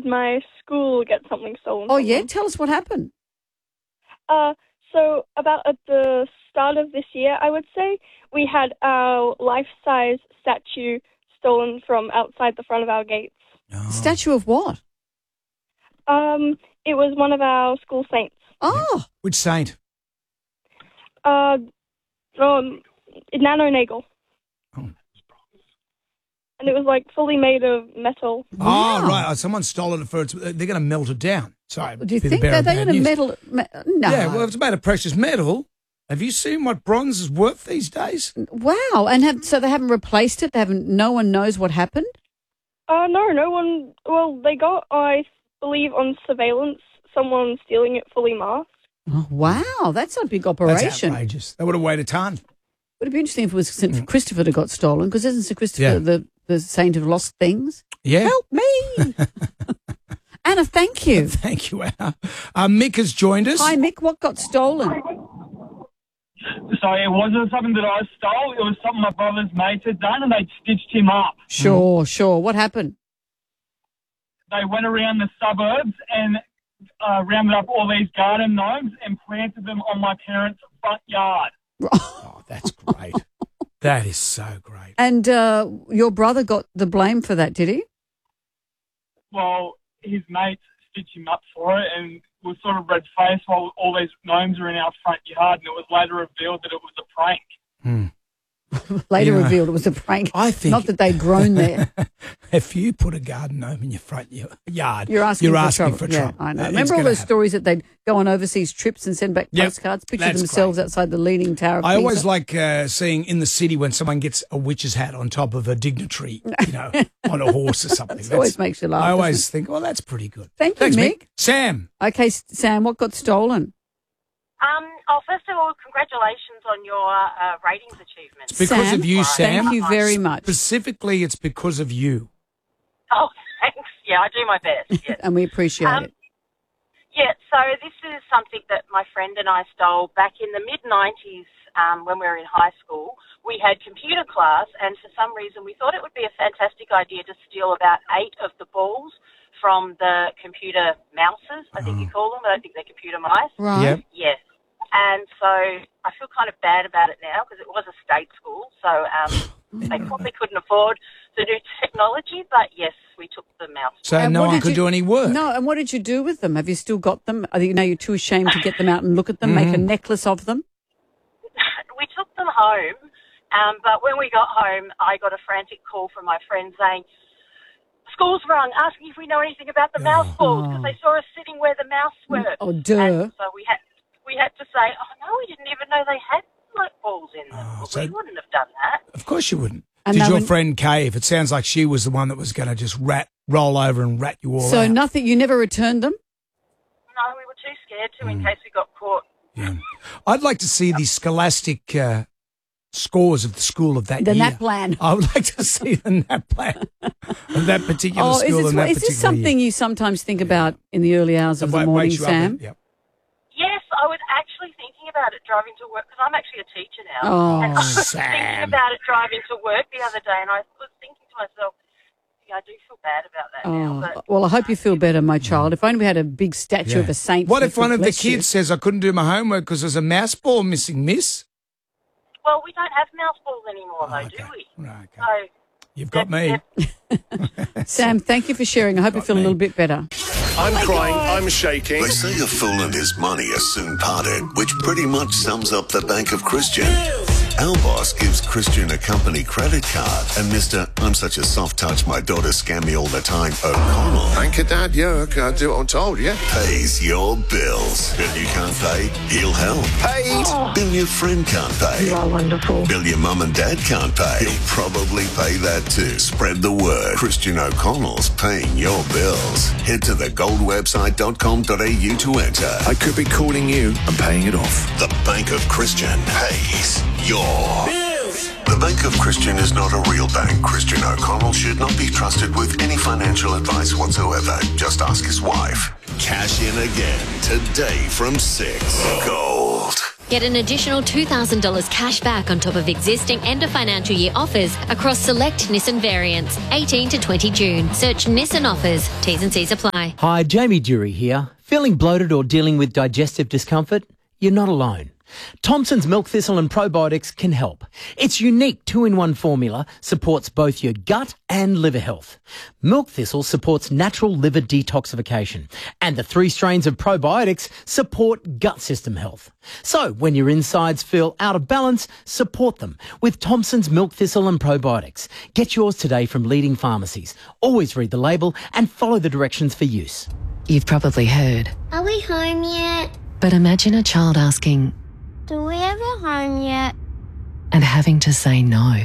had my school get something stolen. Oh, from yeah? them. Tell us what happened. So about at the start of this year, I would say, we had our life-size statue stolen from outside the front of our gates. Oh. Statue of what? It was one of our school saints. Oh, Which saint? Nano Nagel. Oh. And it was like fully made of metal. Oh, right. Someone stole it for they're going to melt it down. Sorry. do you be the think bearer that of they're bad going to news. metal? No. Yeah, well, if it's made of precious metal, have you seen what bronze is worth these days? Wow. And so they haven't replaced it? No one knows what happened? No one. Well, they got, I believe, on surveillance, someone stealing it fully masked. Oh, wow. That's a big That's operation. outrageous. They would have weighed a ton. Would it be interesting if it was St. Christopher that got stolen? Because isn't St. Christopher the saint of lost things? Yeah. Help me. Anna, thank you. Thank you, Anna. Mick has joined us. Hi, Mick. What got stolen? So it wasn't something that I stole. It was something my brother's mates had done, and they stitched him up. Sure. What happened? They went around the suburbs and rounded up all these garden gnomes and planted them on my parents' front yard. Oh, that's great. That is so great. And your brother got the blame for that, did he? Well, his mates stitched him up for it and was sort of red-faced while all these gnomes were in our front yard, and it was later revealed that it was a prank. Later Yeah. revealed it was a prank. I think- Not that they'd grown there. If you put a garden gnome in your front yard, You're asking for trouble. Yeah, I know. It's Remember all gonna those happen. stories that they'd go on overseas trips and send back Yep, postcards, picture that's themselves great. outside the Leaning Tower of I always Pisa? like seeing in the city when someone gets a witch's hat on top of a dignitary, on a horse or something. It always makes you laugh. I doesn't always think, well, that's pretty good. Thank you, Thanks, Mick. Sam. Okay, Sam, what got stolen? First of all, congratulations on your ratings achievements. It's because Sam, of you, Sam. Thank you very much. Specifically, it's because of you. Oh, thanks. Yeah, I do my best. Yes. And we appreciate it. Yeah, so this is something that my friend and I stole back in the mid-90s when we were in high school. We had computer class, and for some reason we thought it would be a fantastic idea to steal about 8 of the balls from the computer mouses, I think you call them. I don't think they're computer mice. Right. Yep. Yes. And so I feel kind of bad about it now because it was a state school, so they probably couldn't afford the new technology, but yes, we took the mouse. So And no what one did could you- do any work. No, and what did you do with them? Have you still got them? Are you, now you're too ashamed to get them out and look at them, make a necklace of them? We took them home, but when we got home, I got a frantic call from my friend saying, "School's rung, asking if we know anything about the mouse balls because they saw us sitting where the mouse were." Oh, duh. And so we had to say, "Oh no, we didn't even know they had like balls in them. Oh, Well, so- we wouldn't have done that." Of course you wouldn't. And Did they your were- friend Kay, if it sounds like she was the one that was going to just roll over and rat you all So out. nothing, you never returned them? No, we were too scared to in case we got caught. Yeah. I'd like to see the scholastic scores of the school of that The year. NAP plan. I would like to see the NAP plan of that particular Oh, school and that is this particular something year. you sometimes think about in the early hours of the Wakes morning, you up Sam? and- yep. Yes, I was actually thinking about it driving to work because I'm actually a teacher now. Oh, and I was Sam. thinking about it driving to work the other day, and I was thinking to myself, yeah, I do feel bad about that now. But Well, I hope you feel better, my child. If only we had a big statue of a saint. What if that one would of the bless you. kids says, I couldn't do my homework because there's a mouse ball missing, miss? well, we don't have mouse balls anymore, though, do we? Right, okay. So You've got me. Sam, thank you for sharing. I hope you feel a little bit better. I'm crying, I'm shaking. They say a fool and his money are soon parted, which pretty much sums up the Bank of Christian. Our boss gives Christian a company credit card, and Mr. I'm such a soft touch, my daughters scam me all the time, O'Connell, Thank you, Dad. Yeah, okay, I do what I'm told, yeah. pays your bills. Bill you can't pay, he'll help. Paid. Bill your friend can't pay. You are wonderful. Bill your mum and dad can't pay. He'll probably pay that too. Spread the word. Christian O'Connell's paying your bills. Head to thegoldwebsite.com.au to enter. I could be calling you and paying it off. The Bank of Christian pays your bills. The Bank of Christian is not a real bank. Christian O'Connell should not be trusted with any financial advice whatsoever. Just ask his wife. Cash in again today from 6. Gold. Get an additional $2,000 cash back on top of existing end of financial year offers across select Nissan variants, 18 to 20 June. Search Nissan offers. T's and C's apply. Hi, Jamie Dury here. Feeling bloated or dealing with digestive discomfort? You're not alone. Thompson's Milk Thistle and Probiotics can help. Its unique 2-in-1 formula supports both your gut and liver health. Milk Thistle supports natural liver detoxification, and the 3 strains of probiotics support gut system health. So when your insides feel out of balance, support them with Thompson's Milk Thistle and Probiotics. Get yours today from leading pharmacies. Always read the label and follow the directions for use. You've probably heard. Are we home yet? But imagine a child asking, Do we have a home yet? and having to say no.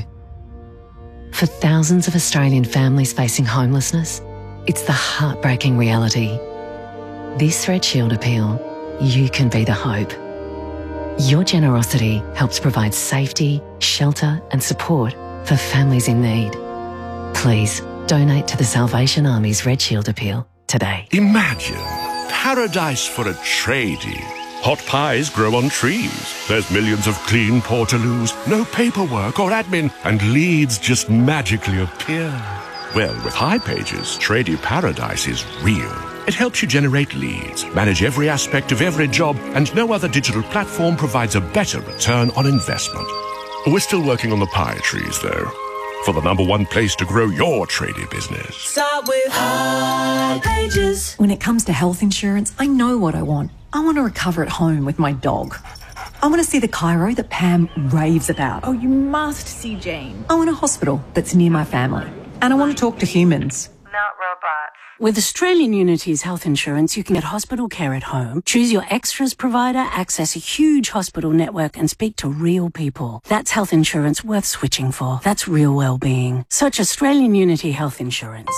For thousands of Australian families facing homelessness, it's the heartbreaking reality. This Red Shield appeal, you can be the hope. Your generosity helps provide safety, shelter and support for families in need. Please donate to the Salvation Army's Red Shield appeal today. Imagine paradise for a tradie. Hot pies grow on trees. There's millions of clean portaloos, no paperwork or admin, and leads just magically appear. Well, with High Pages, Tradie Paradise is real. It helps you generate leads, manage every aspect of every job, and no other digital platform provides a better return on investment. We're still working on the pie trees, though, for the #1 place to grow your tradie business. Start with High Pages. When it comes to health insurance, I know what I want. I want to recover at home with my dog. I want to see the chiro that Pam raves about. Oh, you must see Jane. I want a hospital that's near my family. And I want to talk to humans. Not robots. With Australian Unity's health insurance, you can get hospital care at home, choose your extras provider, access a huge hospital network and speak to real people. That's health insurance worth switching for. That's real well-being. Search Australian Unity Health Insurance.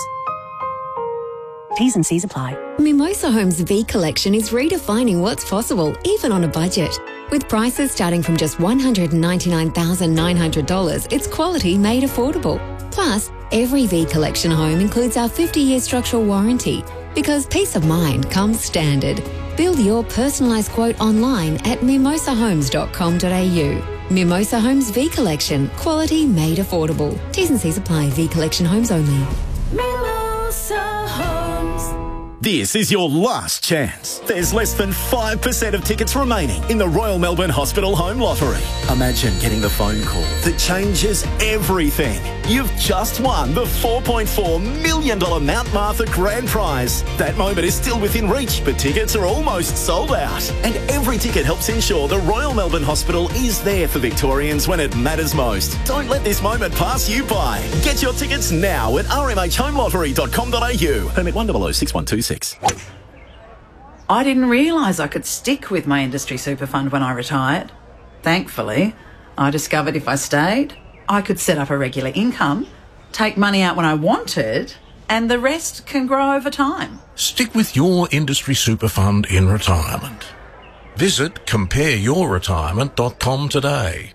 T's and C's apply. Mimosa Homes V Collection is redefining what's possible, even on a budget. With prices starting from just $199,900, it's quality made affordable. Plus, every V Collection home includes our 50-year structural warranty, because peace of mind comes standard. Build your personalised quote online at mimosahomes.com.au. Mimosa Homes V Collection, quality made affordable. T's and C's apply. V Collection homes only. Mimosa Homes. This is your last chance. There's less than 5% of tickets remaining in the Royal Melbourne Hospital Home Lottery. Imagine getting the phone call that changes everything. You've just won the $4.4 million Mount Martha Grand Prize. That moment is still within reach, but tickets are almost sold out. And every ticket helps ensure the Royal Melbourne Hospital is there for Victorians when it matters most. Don't let this moment pass you by. Get your tickets now at rmhhomelottery.com.au. Permit 1006126. I didn't realise I could stick with my industry super fund when I retired. Thankfully, I discovered if I stayed, I could set up a regular income, take money out when I wanted, and the rest can grow over time. Stick with your industry super fund in retirement. Visit compareyourretirement.com today.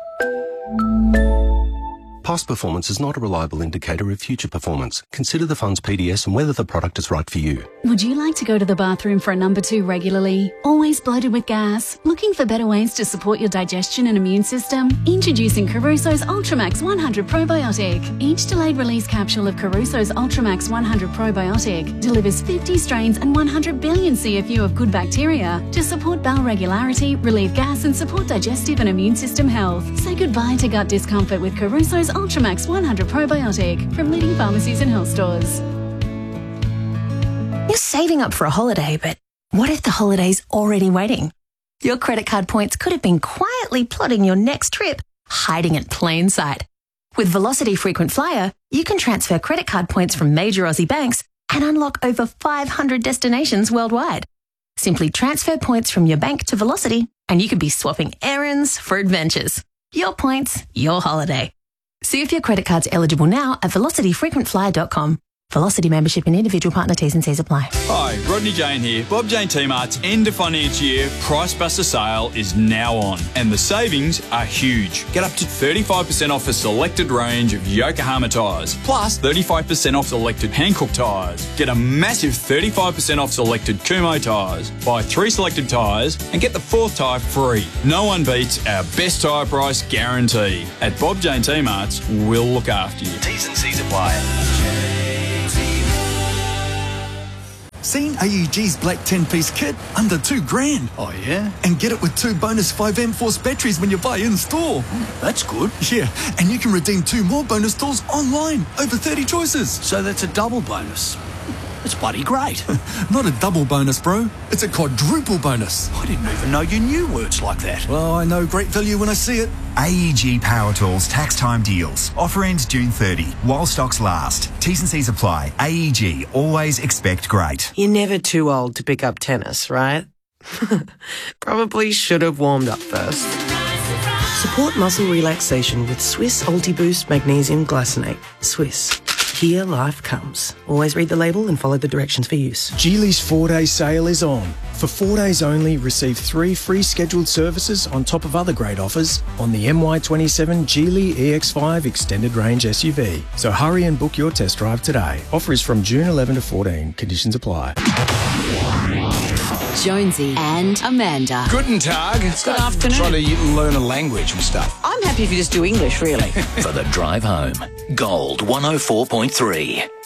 Past performance is not a reliable indicator of future performance. Consider the fund's PDS and whether the product is right for you. Would you like to go to the bathroom for a number 2 regularly? Always bloated with gas? Looking for better ways to support your digestion and immune system? Introducing Caruso's Ultramax 100 Probiotic. Each delayed release capsule of Caruso's Ultramax 100 Probiotic delivers 50 strains and 100 billion CFU of good bacteria to support bowel regularity, relieve gas and support digestive and immune system health. Say goodbye to gut discomfort with Caruso's Ultramax 100 Probiotic from leading pharmacies and health stores. You're saving up for a holiday, but what if the holiday's already waiting? Your credit card points could have been quietly plotting your next trip, hiding in plain sight. With Velocity Frequent Flyer, you can transfer credit card points from major Aussie banks and unlock over 500 destinations worldwide. Simply transfer points from your bank to Velocity and you could be swapping errands for adventures. Your points, your holiday. See if your credit card's eligible now at velocityfrequentflyer.com. Velocity membership and individual partner T's and C's apply. Hi, Rodney Jane here. Bob Jane T-Mart's end of financial year Price Buster sale is now on, and the savings are huge. Get up to 35% off a selected range of Yokohama tyres, plus 35% off selected Hankook tyres. Get a massive 35% off selected Kumho tyres. Buy 3 selected tyres and get the 4th tyre free. No one beats our best tyre price guarantee. At Bob Jane T-Mart's, we'll look after you. T's and C's apply. Seen AEG's black 10-piece kit? Under $2,000. Oh, yeah? And get it with 2 bonus 5M Force batteries when you buy in-store. That's good. Yeah, and you can redeem 2 more bonus tools online. Over 30 choices. So that's a double bonus. It's bloody great. Not a double bonus, bro. It's a quadruple bonus. I didn't even know you knew words like that. Well, I know great value when I see it. AEG Power Tools tax time deals. Offer ends June 30 while stocks last. T's and C's apply. AEG, always expect great. You're never too old to pick up tennis, right? Probably should have warmed up first. Support muscle relaxation with Swiss Ultiboost Magnesium Glycinate. Swiss. Here life comes. Always read the label and follow the directions for use. Geely's 4-day sale is on. For 4 days only, receive 3 free scheduled services on top of other great offers on the MY27 Geely EX5 Extended Range SUV. So hurry and book your test drive today. Offer is from June 11 to 14. Conditions apply. Jonesy and Amanda. Guten Tag. Good afternoon. Trying to learn a language and stuff. I'm happy if you just do English, really. For the drive home, Gold 104.3.